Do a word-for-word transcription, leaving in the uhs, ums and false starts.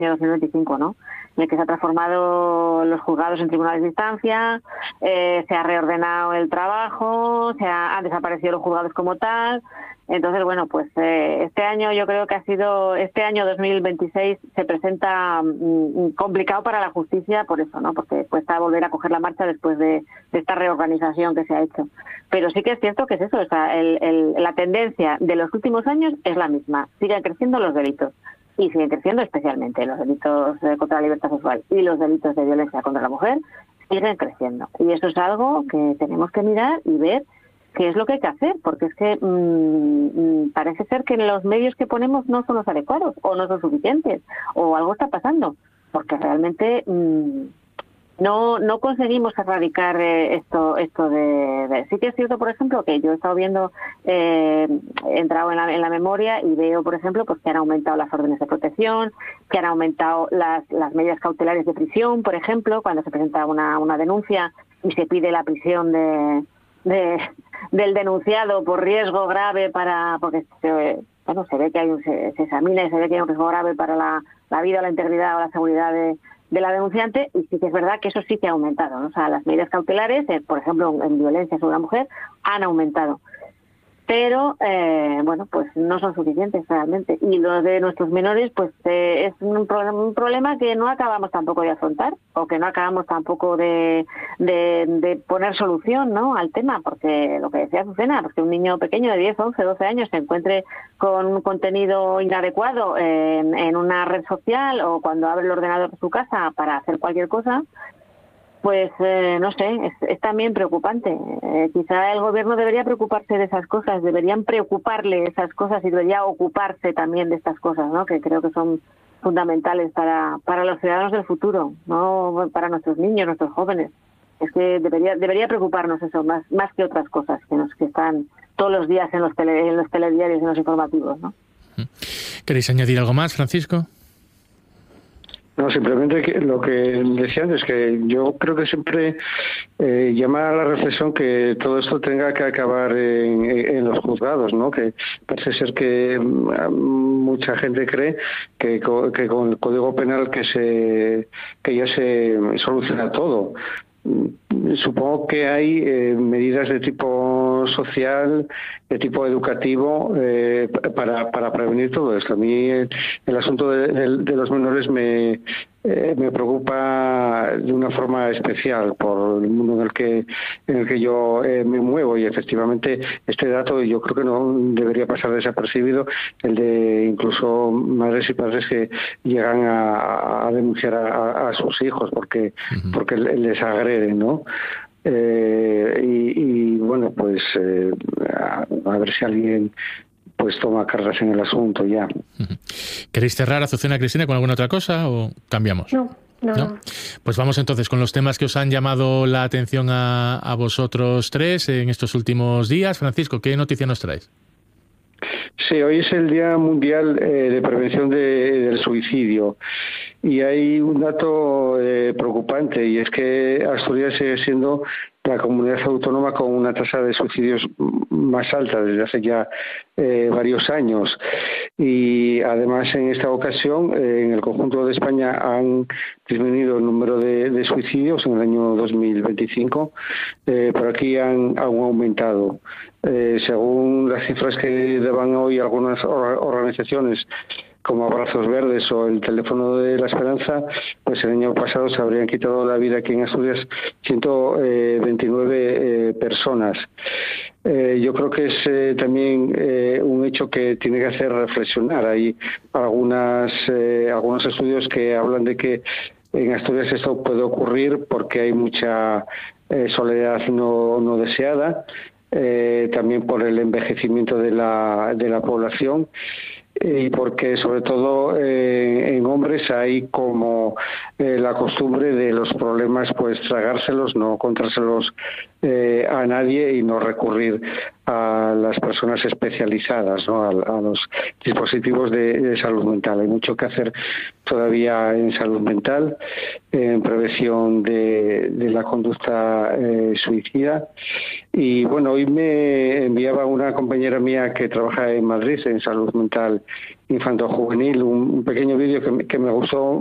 año dos mil veinticinco, ¿no? En el que se han transformado los juzgados en tribunales de instancia, eh, se ha reordenado el trabajo, se ha, han desaparecido los juzgados como tal. Entonces, bueno, pues eh, este año yo creo que ha sido, este año dos mil veintiséis se presenta mm, complicado para la justicia por eso, ¿no? Porque cuesta volver a coger la marcha después de, de esta reorganización que se ha hecho. Pero sí que es cierto que es eso, o sea, el, el, la tendencia de los últimos años es la misma. Siguen creciendo los delitos. Y siguen creciendo especialmente los delitos eh, contra la libertad sexual y los delitos de violencia contra la mujer siguen creciendo. Y eso es algo que tenemos que mirar y ver qué es lo que hay que hacer, porque es que mmm, parece ser que los medios que ponemos no son los adecuados o no son suficientes o algo está pasando, porque realmente mmm, no no conseguimos erradicar eh, esto esto de, de... Sí que es cierto, por ejemplo, que yo he estado viendo, eh, he entrado en la, en la memoria y veo, por ejemplo, pues que han aumentado las órdenes de protección, que han aumentado las, las medidas cautelares de prisión, por ejemplo, cuando se presenta una, una denuncia y se pide la prisión de, de del denunciado por riesgo grave para... porque se, bueno, se ve que hay un, se, se examina y se ve que hay un riesgo grave para la, la vida, la integridad o la seguridad de de la denunciante, y sí que es verdad que eso sí que ha aumentado, ¿no? O sea, las medidas cautelares, eh, por ejemplo, en violencia sobre la mujer, han aumentado. Pero, eh, bueno, pues no son suficientes realmente. Y lo de nuestros menores, pues eh, es un, pro- un problema que no acabamos tampoco de afrontar, o que no acabamos tampoco de, de, de poner solución, ¿no?, al tema, porque lo que decía Azucena, pues que un niño pequeño de diez, once, doce años se encuentre con un contenido inadecuado en, en una red social o cuando abre el ordenador de su casa para hacer cualquier cosa, pues eh, no sé, es, es también preocupante. Eh, quizá el gobierno debería preocuparse de esas cosas, deberían preocuparle esas cosas y debería ocuparse también de estas cosas, ¿no?, que creo que son fundamentales para, para los ciudadanos del futuro, no para nuestros niños, nuestros jóvenes. Es que debería debería preocuparnos eso más más que otras cosas que nos que están todos los días en los tele, en los telediarios y en los informativos, ¿no? ¿Queréis añadir algo más, Francisco? No, simplemente que lo que decía antes, que yo creo que siempre eh, llama a la reflexión que todo esto tenga que acabar en, en los juzgados, ¿no? Que parece ser que mucha gente cree que, que con el Código Penal que se que ya se soluciona todo. Supongo que hay eh, medidas de tipo social, de tipo educativo, eh, para, para prevenir todo esto. A mí el, el asunto de, de, de los menores me, eh, me preocupa de una forma especial por el mundo en el que en el que yo eh, me muevo, y efectivamente este dato yo creo que no debería pasar desapercibido, el de incluso madres y padres que llegan a, a denunciar a, a sus hijos porque uh-huh. porque les agreden, ¿no? Eh, y, y bueno, pues eh, a, a ver si alguien pues toma cartas en el asunto ya. ¿Queréis cerrar, Azucena, Cristina, con alguna otra cosa o cambiamos? No, no, no. Pues vamos entonces con los temas que os han llamado la atención a, a vosotros tres en estos últimos días. Francisco, ¿qué noticia nos traes? Sí, hoy es el Día Mundial eh, de Prevención de, del Suicidio, y hay un dato eh, preocupante, y es que Asturias sigue siendo la comunidad autónoma con una tasa de suicidios más alta desde hace ya eh, varios años. Y además en esta ocasión eh, en el conjunto de España han disminuido el número de, de suicidios en el año dos mil veinticinco, eh, pero aquí han, han aumentado. Eh, según las cifras que daban hoy algunas organizaciones como Abrazos Verdes o el Teléfono de la Esperanza, pues el año pasado se habrían quitado la vida aquí en Asturias ciento veintinueve eh, personas. Eh, yo creo que es eh, también eh, un hecho que tiene que hacer reflexionar. Hay algunas eh, algunos estudios que hablan de que en Asturias esto puede ocurrir porque hay mucha eh, soledad no, no deseada, eh, también por el envejecimiento de la, de la población, y porque sobre todo eh, en hombres hay como eh, la costumbre de los problemas pues tragárselos, no contárselos eh, a nadie y no recurrir a las personas especializadas, ¿no? a, a los dispositivos de, de salud mental. Hay mucho que hacer todavía en salud mental, en prevención de, de la conducta eh, suicida. Y bueno, hoy me enviaba una compañera mía que trabaja en Madrid en salud mental infantil-juvenil un, un pequeño vídeo que, que me gustó